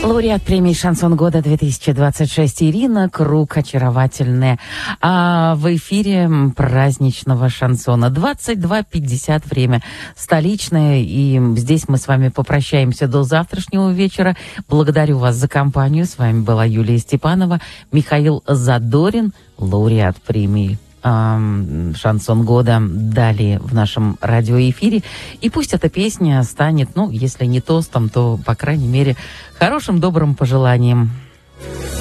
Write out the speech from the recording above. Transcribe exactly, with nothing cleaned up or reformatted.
Лауреат премии «Шансон года» две тысячи двадцать шесть Ирина Круг, очаровательная. А в эфире праздничного шансона. двадцать два пятьдесят время. Столичное. И здесь мы с вами попрощаемся до завтрашнего вечера. Благодарю вас за компанию. С вами была Юлия Степанова, Михаил Задорин, лауреат премии «Шансон года» далее в нашем радиоэфире. И пусть эта песня станет, ну, если не тостом, то, по крайней мере, хорошим, добрым пожеланием.